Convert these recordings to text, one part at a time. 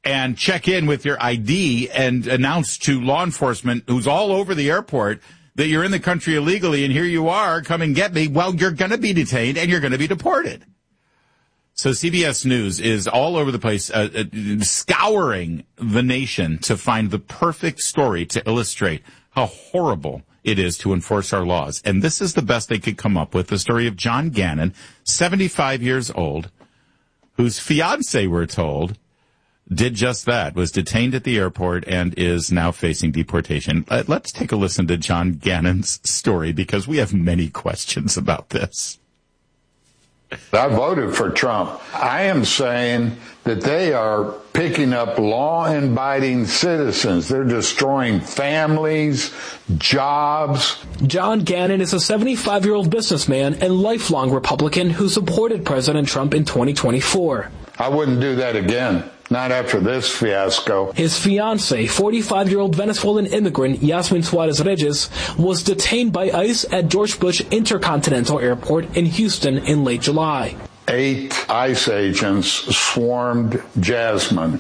and check in with your ID and announce to law enforcement who's all over the airport that you're in the country illegally and here you are, come and get me, well, you're going to be detained and you're going to be deported. So CBS News is all over the place, scouring the nation to find the perfect story to illustrate how horrible it is to enforce our laws. And this is the best they could come up with, the story of John Gannon, 75 years old, whose fiancé, we're told, did just that, was detained at the airport and is now facing deportation. Let's take a listen to John Gannon's story because we have many questions about this. I voted for Trump. I am saying that they are picking up law-abiding citizens. They're destroying families, jobs. John Gannon is a 75-year-old businessman and lifelong Republican who supported President Trump in 2024. I wouldn't do that again. Not after this fiasco. His fiancée, 45-year-old Venezuelan immigrant Yasmin Suarez Reyes, was detained by ICE at George Bush Intercontinental Airport in Houston in late July. 8 ICE agents swarmed Jasmine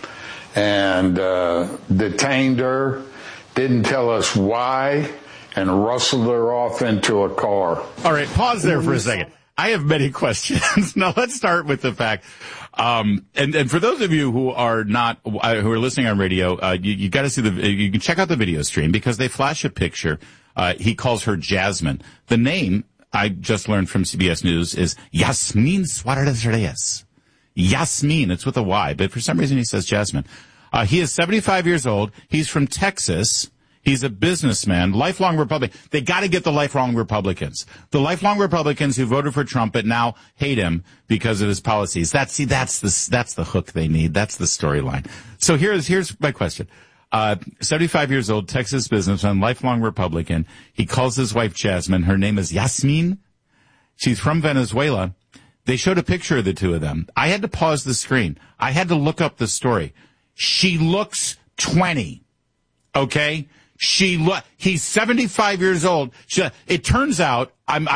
and detained her, didn't tell us why, and rustled her off into a car. All right, pause there for a second. I have many questions. Now, let's start with the fact, and for those of you who are not, who are listening on radio, you got to see you can check out the video stream because they flash a picture. He calls her Jasmine. The name I just learned from CBS News is Yasmin Suarez Reyes. Yasmin, it's with a Y, but for some reason he says Jasmine. He is 75 years old. He's from Texas. He's a businessman, lifelong Republican. They got to get the lifelong Republicans. The lifelong Republicans who voted for Trump but now hate him because of his policies. That's the hook they need. That's the storyline. So here's my question. 75 years old, Texas businessman, lifelong Republican. He calls his wife Jasmine. Her name is Yasmin. She's from Venezuela. They showed a picture of the two of them. I had to pause the screen. I had to look up the story. She looks 20. Okay? He's 75 years old. It turns out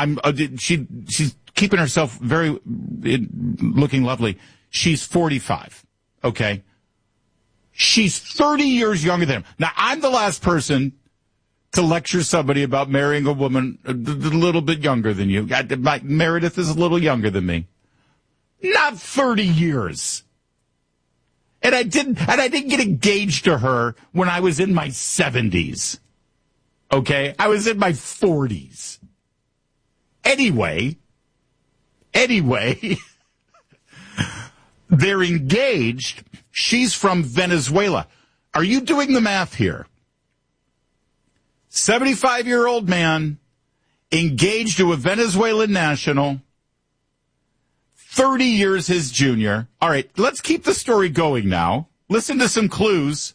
she's keeping herself looking lovely. She's 45. Okay. She's 30 years younger than him. Now, I'm the last person to lecture somebody about marrying a woman a little bit younger than you. Meredith is a little younger than me. Not 30 years. And I didn't get engaged to her when I was in my 70s. Okay? I was in my 40s. Anyway, they're engaged. She's from Venezuela. Are you doing the math here? 75-year-old man engaged to a Venezuelan national, 30 years his junior. All right, let's keep the story going now. Listen to some clues.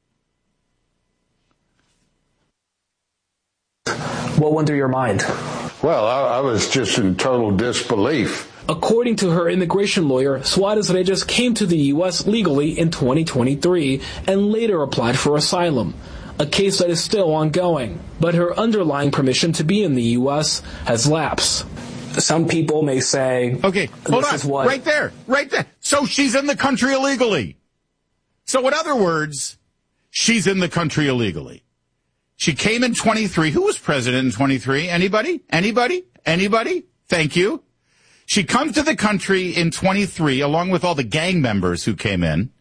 What went through your mind? Well, I was just in total disbelief. According to her immigration lawyer, Suarez Reyes came to the U.S. legally in 2023 and later applied for asylum, a case that is still ongoing. But her underlying permission to be in the U.S. has lapsed. Some people may say, okay, hold on, right there. So she's in the country illegally. So in other words, she's in the country illegally. She came in 23. Who was president in 23? Anybody? Thank you. She comes to the country in 23 along with all the gang members who came in.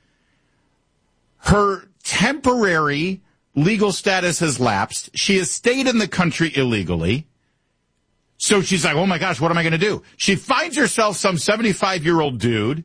Her temporary legal status has lapsed. She has stayed in the country illegally. So she's like, oh my gosh, what am I going to do? She finds herself some 75-year-old dude,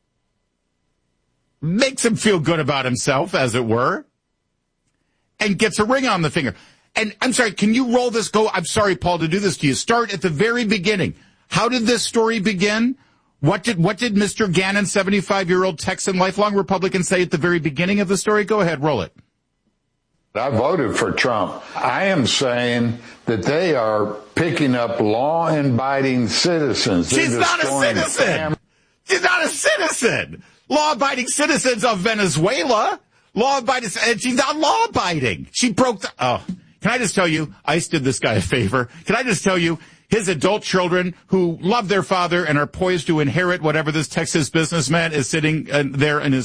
makes him feel good about himself, as it were, and gets a ring on the finger. And I'm sorry, can you roll this? I'm sorry, Paul, to do this to you. Start at the very beginning. How did this story begin? What did Mr. Gannon, 75-year-old Texan lifelong Republican, say at the very beginning of the story? Go ahead, roll it. I voted for Trump. I am saying that they are picking up law-abiding citizens. She's not a citizen. She's not a citizen. Law-abiding citizens of Venezuela. Law-abiding, and she's not law-abiding. She broke the, can I just tell you, ICE did this guy a favor. Can I just tell you, his adult children who love their father and are poised to inherit whatever this Texas businessman is sitting there in his